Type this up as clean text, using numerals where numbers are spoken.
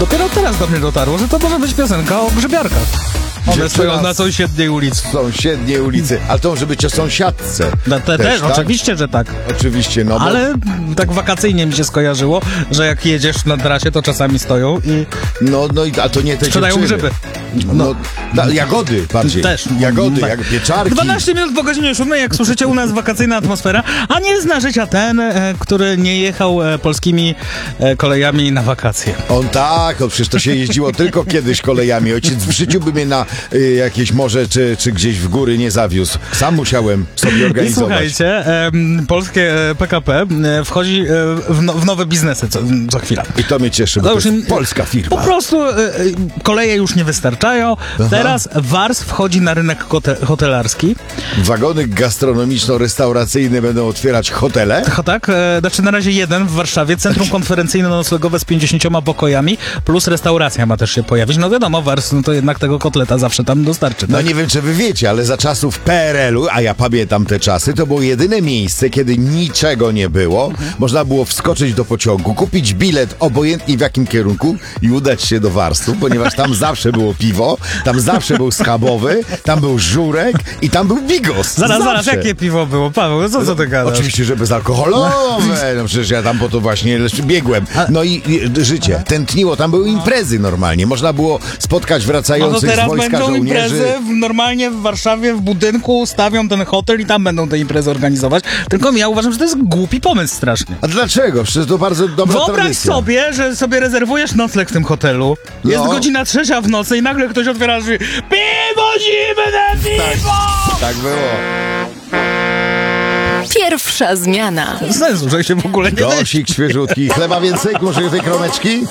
Dopiero teraz do mnie dotarło, że to może być piosenka o grzybiarkach. One stoją na sąsiedniej ulicy. Sąsiedniej ulicy. Ale to może być o sąsiadce. Też, tak? oczywiście, że tak. Oczywiście, no bo... Ale tak wakacyjnie mi się skojarzyło, że jak jedziesz na trasie, to czasami stoją i a to nie te sprzedają dziewczyny. grzyby. Jagody bardziej. Też. Jagody, Tak. jak pieczarki. 12 minut po godzinie 7, jak słyszycie, u nas wakacyjna atmosfera, a nie zna życia ten, który nie jechał polskimi kolejami na wakacje. On tak, przecież to się jeździło tylko kiedyś kolejami. Ojciec w życiu by mnie na jakieś morze czy gdzieś w góry nie zawiózł. Sam musiałem sobie I organizować. słuchajcie, polskie PKP wchodzi w nowe biznesy co chwila. I to mnie cieszy, bo to jest polska firma. Po prostu koleje już nie wystarczają. Aha. Teraz Wars wchodzi na rynek hotelarski. Wagony gastronomiczno-restauracyjne będą otwierać hotele. Tak, znaczy na razie jeden w Warszawie, centrum konferencyjno-noclegowe z 50 pokojami, plus restauracja ma też się pojawić. No wiadomo, Wars, no to jednak tego kotleta zawsze tam dostarczy. No tak? nie wiem, czy wy wiecie, ale za czasów PRL-u, a ja pamiętam te czasy, to było jedyne miejsce, kiedy niczego nie było. Można było wskoczyć do pociągu, kupić bilet obojętnie w jakim kierunku i udać się do Warsu, ponieważ tam zawsze było piwo, tam zawsze był schabowy, tam był żurek i tam był bigos. Zaraz, jakie piwo było, Paweł? Co ty gadasz? Oczywiście, że bezalkoholowe. No przecież ja tam po to właśnie biegłem. No i życie tętniło, tam były imprezy normalnie. Można było spotkać wracających z wojska będą żołnierzy. imprezy normalnie w Warszawie, w budynku stawią ten hotel i tam będą te imprezy organizować. Tylko ja uważam, że to jest głupi pomysł strasznie. A dlaczego? Przecież to bardzo dobra Wyobraź tradycja. sobie, że sobie rezerwujesz nocleg w tym hotelu. Jest godzina 3 w nocy i nagle ktoś otwiera drzwi. Piwo, zimne piwo! Tak było. Pierwsza zmiana. Sensu, że się w ogóle nie da. Dosik świeżutki. Chleba więcej? Może tej kromeczki?